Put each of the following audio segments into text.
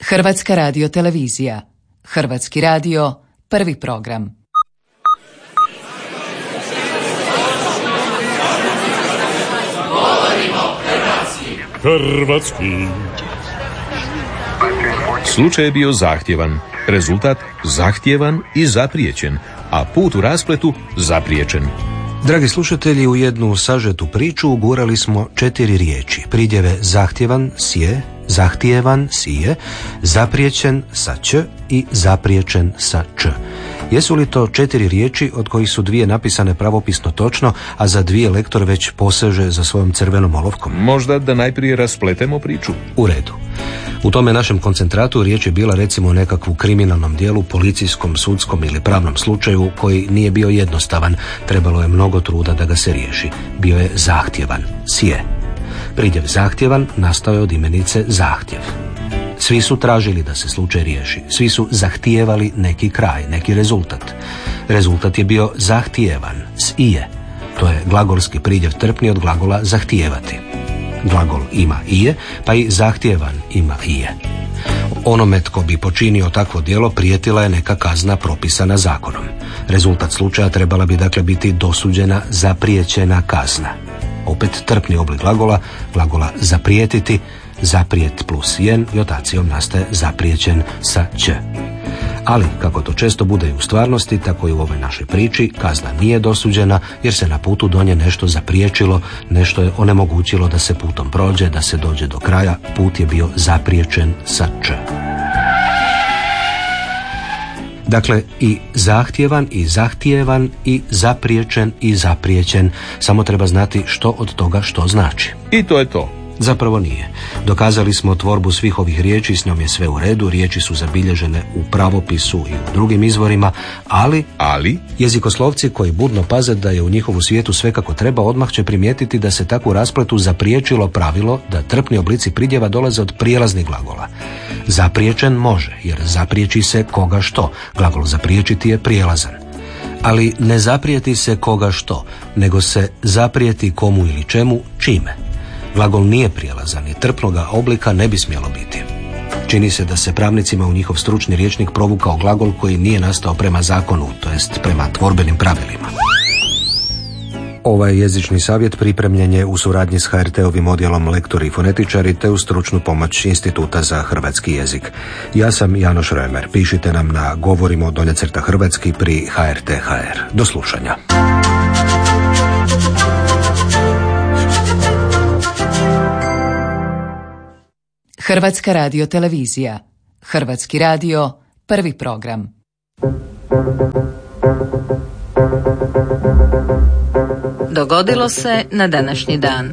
Hrvatska radiotelevizija. Hrvatski radio, prvi program. Hrvatski. Slučaj je bio zahtjevan, rezultat zahtjevan i zaprijećen, a put u raspletu zapriječen. Dragi slušatelji, u jednu sažetu priču ugurali smo 4 riječi. Pridjeve zahtjevan, sje, zahtijevan, sije, zapriječen sa ć i zapriječen sa č. Jesu li to 4 riječi od kojih su 2 napisane pravopisno točno, a za 2 lektor već poseže za svojom crvenom olovkom? Možda da najprije raspletemo priču. U redu. U tome našem koncentratu riječ je bila recimo o nekakvu kriminalnom dijelu, policijskom, sudskom ili pravnom slučaju koji nije bio jednostavan. Trebalo je mnogo truda da ga se riješi. Bio je zahtjevan, sje. Pridjev zahtjevan nastao je od imenice zahtjev. Svi su tražili da se slučaj riješi. Svi su zahtijevali neki kraj, neki rezultat. Rezultat je bio zahtijevan, s ije. To je glagolski pridjev trpni od glagola zahtijevati. Glagol ima ije, pa i zahtjevan ima ije. Onome tko bi počinio takvo djelo prijetila je neka kazna propisana zakonom. Rezultat slučaja trebala bi dakle biti dosuđena zapriječena kazna. Opet trpni oblik glagola zaprijetiti, zaprijet plus jen, jotacijom nastaje zapriječen sa ć. Ali, kako to često bude i u stvarnosti, tako i u ovoj našoj priči, kazna nije dosuđena jer se na putu do nje nešto zapriječilo, nešto je onemogućilo da se putom prođe, da se dođe do kraja, put je bio zapriječen sa č. Dakle, i zahtjevan, i zahtijevan, i zapriječen, i zapriječen. Samo treba znati što od toga što znači. I to je to. Zapravo nije. Dokazali smo tvorbu svih ovih riječi, s njom je sve u redu, riječi su zabilježene u pravopisu i u drugim izvorima, ali jezikoslovci koji budno paze da je u njihovu svijetu sve kako treba, odmah će primijetiti da se takvu raspletu zapriječilo pravilo da trpni oblici pridjeva dolaze od prijelaznih glagola. Zapriječen može, jer zapriječi se koga što. Glagol zapriječiti je prijelazan. Ali ne zaprijeti se koga što, nego se zaprijeti komu ili čemu, čime. Glagol nije prijelazan i trpnoga oblika ne bi smjelo biti. Čini se da se pravnicima u njihov stručni rječnik provukao glagol koji nije nastao prema zakonu, to jest prema tvorbenim pravilima. Ovaj jezični savjet pripremljen je u suradnji s HRT-ovim odjelom lektori i fonetičari te u stručnu pomoć Instituta za hrvatski jezik. Ja sam Janoš Römer. Pišite nam na govorimo_hrvatski pri HRT.hr. Do slušanja. Hrvatska radiotelevizija. Hrvatski radio, prvi program. Dogodilo se na današnji dan.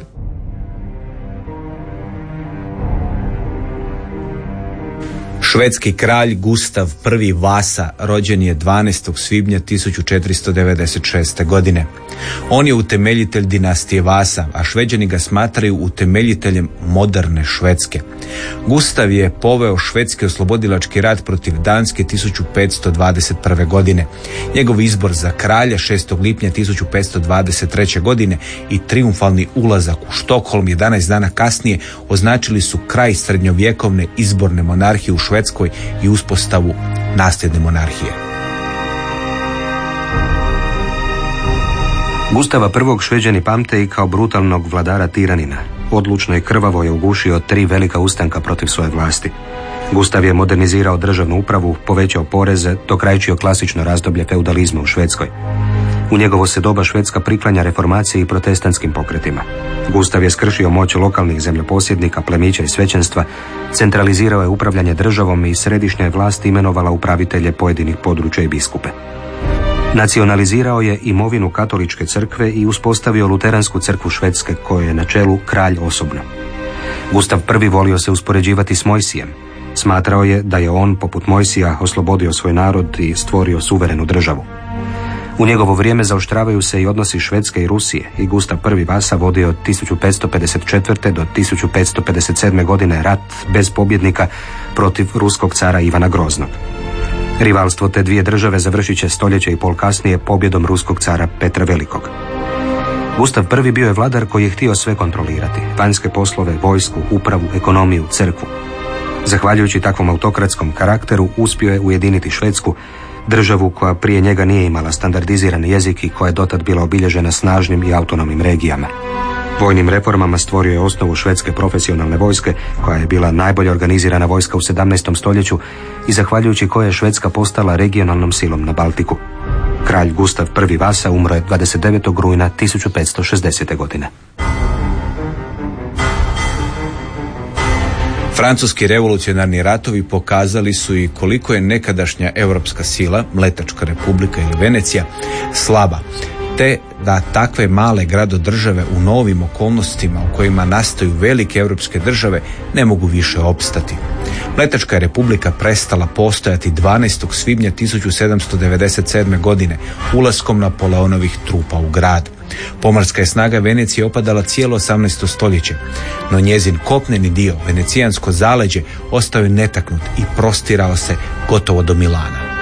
Švedski kralj Gustav I. Vasa rođen je 12. svibnja 1496. godine. On je utemeljitelj dinastije Vasa, a Šveđani ga smatraju utemeljiteljem moderne Švedske. Gustav je poveo švedski oslobodilački rat protiv Danske 1521. godine. Njegov izbor za kralja 6. lipnja 1523. godine i triumfalni ulazak u Štokholm 11 dana kasnije označili su kraj srednjovjekovne izborne monarhije u Švedskoj i uspostavu nasljedne monarhije. Gustava I. Šveđani pamte i kao brutalnog vladara tiranina. Odlučno i krvavo je ugušio 3 velika ustanka protiv svoje vlasti. Gustav je modernizirao državnu upravu, povećao poreze, dokrajčio klasično razdoblje feudalizma u Švedskoj. U njegovo se doba Švedska priklanja reformaciji i protestantskim pokretima. Gustav je skršio moć lokalnih zemljoposjednika, plemića i svećenstva, centralizirao je upravljanje državom i središnja je vlast imenovala upravitelje pojedinih područja i biskupe. Nacionalizirao je imovinu katoličke crkve i uspostavio luteransku crkvu Švedske, kojoj je na čelu kralj osobno. Gustav I. volio se uspoređivati s Mojsijem. Smatrao je da je on, poput Mojsija, oslobodio svoj narod i stvorio suverenu državu. U njegovo vrijeme zaoštravaju se i odnosi Švedske i Rusije i Gustav I. Vasa vodio od 1554. do 1557. godine rat bez pobjednika protiv ruskog cara Ivana Groznog. Rivalstvo te dvije države završit će stoljeće i pol kasnije pobjedom ruskog cara Petra Velikog. Gustav I. bio je vladar koji je htio sve kontrolirati, vanjske poslove, vojsku, upravu, ekonomiju, crkvu. Zahvaljujući takvom autokratskom karakteru uspio je ujediniti Švedsku, državu koja prije njega nije imala standardiziran jezik i koja je dotad bila obilježena snažnim i autonomnim regijama. Vojnim reformama stvorio je osnovu švedske profesionalne vojske, koja je bila najbolje organizirana vojska u 17. stoljeću i zahvaljujući kojoj je Švedska postala regionalnom silom na Baltiku. Kralj Gustav I Vasa umro je 29. rujna 1560. godine. Francuski revolucionarni ratovi pokazali su i koliko je nekadašnja europska sila, Mletačka republika ili Venecija, slaba, te da takve male gradodržave u novim okolnostima u kojima nastaju velike europske države ne mogu više opstati. Mletačka republika prestala postojati 12. svibnja 1797. godine ulaskom Napoleonovih trupa u grad. Pomorska je snaga Venecije opadala cijelo 18. stoljeće, no njezin kopneni dio, venecijansko zaleđe, ostao je netaknut i prostirao se gotovo do Milana.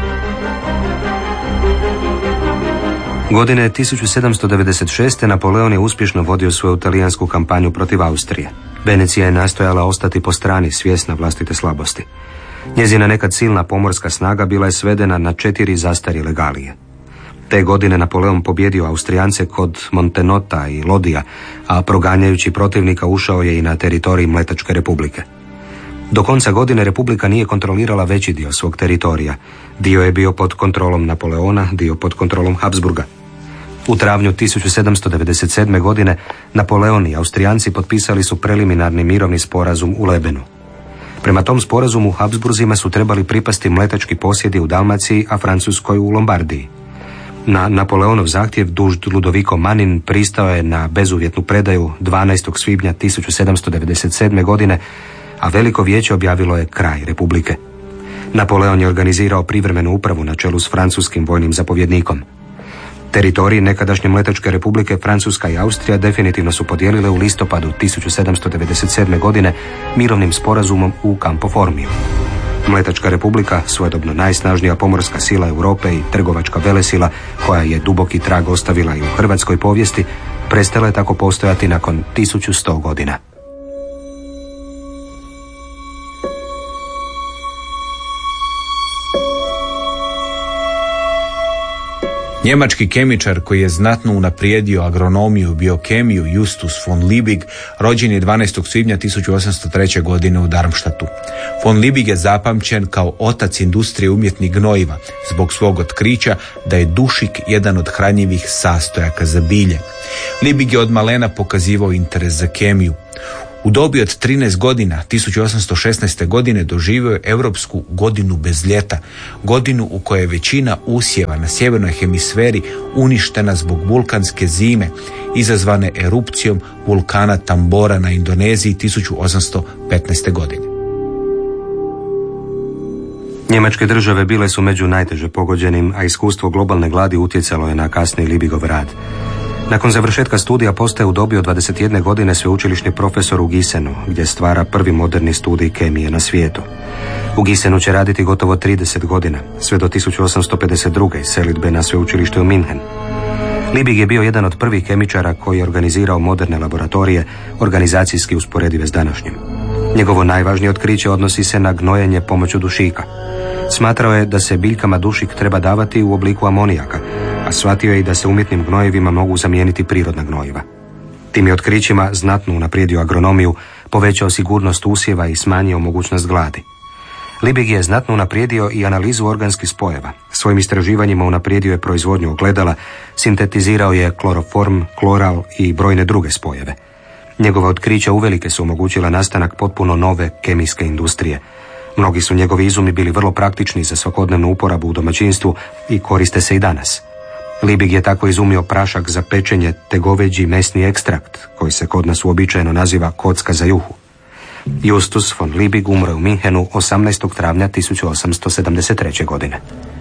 Godine 1796. Napoleon je uspješno vodio svoju talijansku kampanju protiv Austrije. Venecija je nastojala ostati po strani, svjesna vlastite slabosti. Njezina nekad silna pomorska snaga bila je svedena na 4 zastarjele galije. Te godine Napoleon pobjedio Austrijance kod Montenota i Lodija, a proganjajući protivnika ušao je i na teritorij Mletačke republike. Do konca godine Republika nije kontrolirala veći dio svog teritorija. Dio je bio pod kontrolom Napoleona, dio pod kontrolom Habsburga. U travnju 1797. godine Napoleon i Austrijanci potpisali su preliminarni mirovni sporazum u Lebenu. Prema tom sporazumu Habsburzima su trebali pripasti mletački posjedi u Dalmaciji, a Francuskoj u Lombardiji. Na Napoleonov zahtjev dužd Ludovico Manin pristao je na bezuvjetnu predaju 12. svibnja 1797. godine, a Veliko vijeće objavilo je kraj Republike. Napoleon je organizirao privremenu upravu na čelu s francuskim vojnim zapovjednikom. Teritoriji nekadašnje Mletačke republike Francuska i Austrija definitivno su podijelile u listopadu 1797. godine mirovnim sporazumom u Campo Formiju. Mletačka republika, svojedobno najsnažnija pomorska sila Europe i trgovačka velesila koja je duboki trag ostavila i u hrvatskoj povijesti, prestala je tako postojati nakon 1100 godina. Njemački kemičar koji je znatno unaprijedio agronomiju i biokemiju Justus von Liebig rođen je 12. svibnja 1803. godine u Darmstadtu. Von Liebig je zapamćen kao otac industrije umjetnih gnojiva zbog svog otkrića da je dušik jedan od hranjivih sastojaka za bilje. Liebig je od malena pokazivao interes za kemiju. U dobi od 13 godina, 1816. godine, doživio je Europsku godinu bez ljeta, godinu u kojoj je većina usjeva na sjevernoj hemisferi uništena zbog vulkanske zime, izazvane erupcijom vulkana Tambora na Indoneziji 1815. godine. Njemačke države bile su među najteže pogođenim, a iskustvo globalne gladi utjecalo je na kasni Liebigov rad. Nakon završetka studija postaje u dobi od 21 godine sveučilišni profesor u Gissenu, gdje stvara prvi moderni studij kemije na svijetu. U Gissenu će raditi gotovo 30 godina, sve do 1852. selidbe na sveučilište u Minhen. Liebig je bio jedan od prvih kemičara koji je organizirao moderne laboratorije, organizacijski usporedive s današnjim. Njegovo najvažnije otkriće odnosi se na gnojenje pomoću dušika. Smatrao je da se biljkama dušik treba davati u obliku amonijaka, a shvatio je i da se umjetnim gnojivima mogu zamijeniti prirodna gnojiva. Tim je otkrićima znatno unaprijedio agronomiju, povećao sigurnost usjeva i smanjio mogućnost gladi. Liebig je znatno unaprijedio i analizu organskih spojeva. Svojim istraživanjima unaprijedio je proizvodnju ogledala, sintetizirao je kloroform, kloral i brojne druge spojeve. Njegova otkrića uvelike su omogućila nastanak potpuno nove kemijske industrije. Mnogi su njegovi izumi bili vrlo praktični za svakodnevnu uporabu u domaćinstvu i koriste se i danas. Liebig je tako izumio prašak za pečenje te goveđi mesni ekstrakt, koji se kod nas uobičajeno naziva kocka za juhu. Justus von Liebig umro je u Minhenu 18. travnja 1873. godine.